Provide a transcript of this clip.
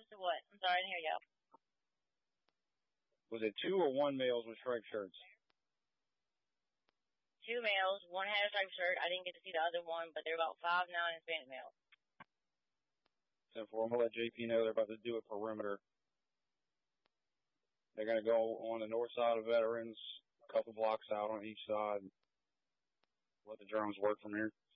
to what? I'm sorry, I didn't hear you. Was it 2 or 1 males with striped shirts? 2 males. One had a striped shirt. I didn't get to see the other one, but they're about 5'9" Hispanic males. 10-4. I'm going to let JP know they're about to do a perimeter. They're going to go on the north side of Veterans, a couple blocks out on each side. Let the drones work from here.